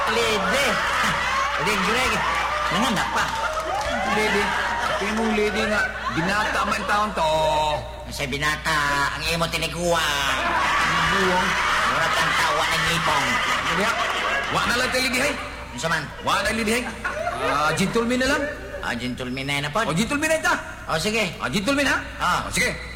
Lady. Greg. Nanganak pa. Lady. Tingnan mong lady nga. Binata man taon to. Sa binata, ang imo tiniguan. Buwang. Murat ang tawa ng ngipong. Kaya, wa na lang tayo lidihay. Ano sa man? Wa na lidihay. Gentleman na lang. Gentleman na po. Gentleman na ita. Sige. Gentleman ha? Ah. Sige.